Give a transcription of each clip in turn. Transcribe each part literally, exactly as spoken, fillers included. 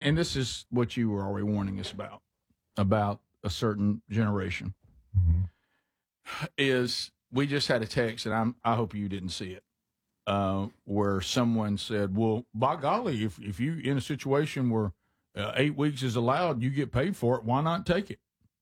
and this is what you were already warning us about, about a certain generation, mm-hmm. is we just had a text, and I'm, I hope you didn't see it, uh, where someone said, well, by golly, if, if you in a situation where uh, eight weeks is allowed, you get paid for it, why not take it?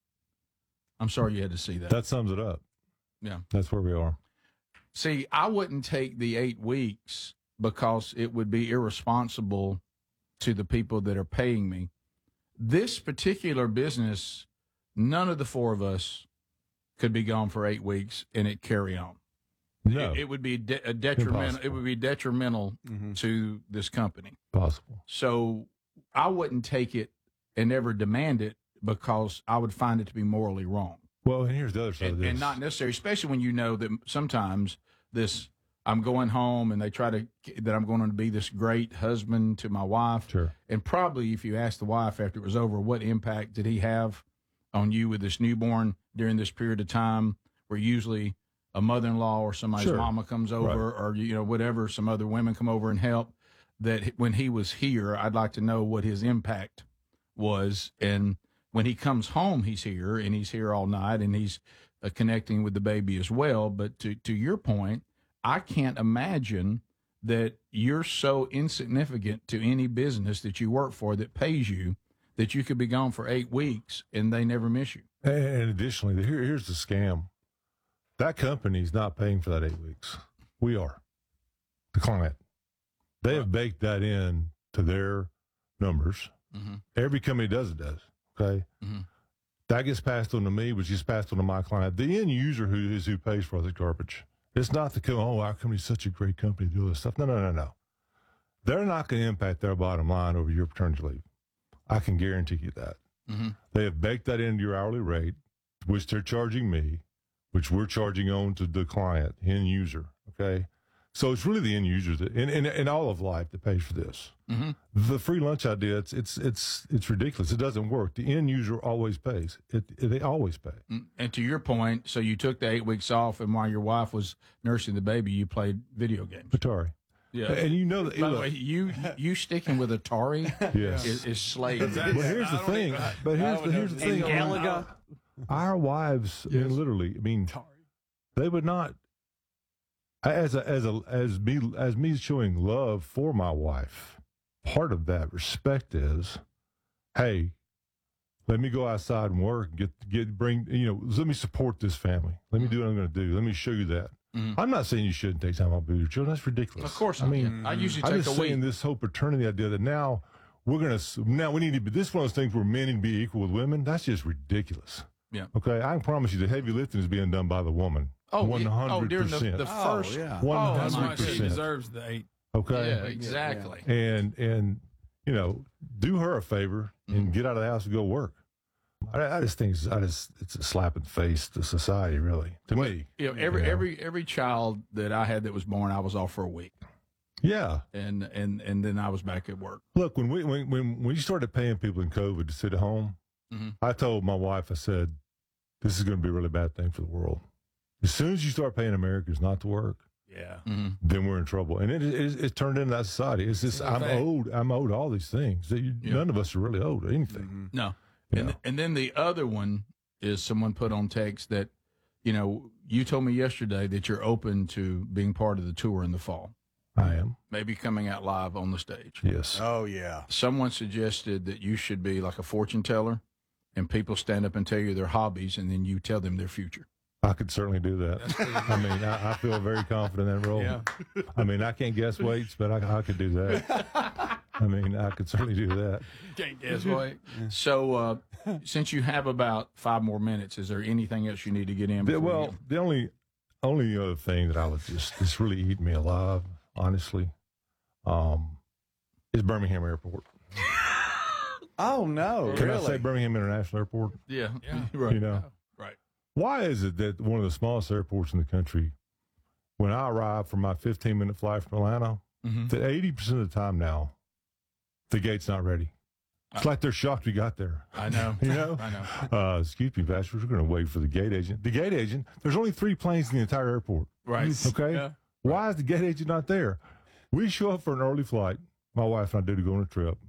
I'm sorry you had to see that. That sums it up. Yeah. That's where we are. See, I wouldn't take the eight weeks because it would be irresponsible to the people that are paying me. This particular business, none of the four of us could be gone for eight weeks and it carry on. No. It, it would be de- a detrimental. Impossible. It would be detrimental mm-hmm. to this company. Possible. So I wouldn't take it and never demand it because I would find it to be morally wrong. Well, and here's the other side and, of this. And not necessary, especially when you know that sometimes this, I'm going home and they try to, that I'm going to be this great husband to my wife. Sure. And probably if you ask the wife after it was over, what impact did he have on you with this newborn during this period of time where usually a mother-in-law or somebody's sure. mama comes over right. or, you know, whatever, some other women come over and help, that when he was here, I'd like to know what his impact was. And when he comes home, he's here and he's here all night and he's uh, connecting with the baby as well. But to, to your point, I can't imagine that you're so insignificant to any business that you work for that pays you that you could be gone for eight weeks and they never miss you. And additionally, here, here's the scam. That company's not paying for that eight weeks. We are. The client. They have baked that in to their numbers. Mm-hmm. Every company does it does. Okay? Mm-hmm. That gets passed on to me, which gets passed on to my client. The end user who is who pays for the garbage. It's not the, oh, our company's such a great company to do all this stuff. No, no, no, no. They're not going to impact their bottom line over your paternity leave. I can guarantee you that. Mm-hmm. They have baked that into your hourly rate, which they're charging me, which we're charging on to the client, end user, okay? So it's really the end user that, in, in, in all of life that pays for this. Mm-hmm. The free lunch idea, it's it's it's it's ridiculous. It doesn't work. The end user always pays. It, it they always pay. And to your point, so you took the eight weeks off, and while your wife was nursing the baby, you played video games. Atari. Yeah, and you know that. By the way, you you sticking with Atari yes. is, is slave. Well, here's the thing. Even, but here's the here's the thing. Galaga. Our wives, yes. I mean, literally, I mean, they would not. As a, as a as me as me showing love for my wife, part of that respect is, hey, let me go outside and work, get get bring you know, let me support this family. Let me do what I'm going to do. Let me show you that. Mm-hmm. I'm not saying you shouldn't take time off with your children. That's ridiculous. Of course, I mean, mm-hmm. I usually I'm take just a saying week. This whole paternity idea that now we're gonna now we need to be this is one of those things where men need to be equal with women. That's just ridiculous. Yeah. Okay, I can promise you the heavy lifting is being done by the woman. Oh, one hundred percent. Oh, during the, the first. Oh, yeah. one hundred Oh, percent. she deserves the eight. Okay. Yeah, exactly. And, and you know, do her a favor and mm-hmm. get out of the house and go work. I, I just think it's, I just, it's a slap in the face to society, really, to well, me. You know, every, you know? every, every child that I had that was born, I was off for a week. Yeah. And, and, and then I was back at work. Look, when we, when, when we started paying people in COVID to sit at home, mm-hmm. I told my wife, I said, this is going to be a really bad thing for the world. As soon as you start paying Americans not to work, yeah, mm-hmm. then we're in trouble. And it, it, it turned into that society. It's just, I'm fact. owed, I'm owed all these things. That you, yeah. None of us are really owed anything. Mm-hmm. No. And, th- and then the other one is someone put on text that, you know, you told me yesterday that you're open to being part of the tour in the fall. I am. Maybe coming out live on the stage. Yes. Oh, yeah. Someone suggested that you should be like a fortune teller and people stand up and tell you their hobbies and then you tell them their future. I could certainly do that. I mean, I, I feel very confident in that role. Yeah. I mean, I can't guess weights, but I, I could do that. I mean, I could certainly do that. Can't guess weight. So, uh, since you have about five more minutes, is there anything else you need to get in? The, well, the only only other thing that I would just just really eat me alive, honestly, um, is Birmingham Airport. Oh no! Can really? I say Birmingham International Airport? Yeah, yeah, right. You know, right. Why is it that one of the smallest airports in the country, when I arrive from my fifteen minute flight from Atlanta, mm-hmm. that eighty percent of the time now, the gate's not ready. It's I, like they're shocked we got there. I know. You know? I know. Uh, excuse me, Pastor, we're going to wait for the gate agent. The gate agent, there's only three planes in the entire airport. Right. Okay? Yeah. Why is the gate agent not there? We show up for an early flight. My wife and I do to go on a trip.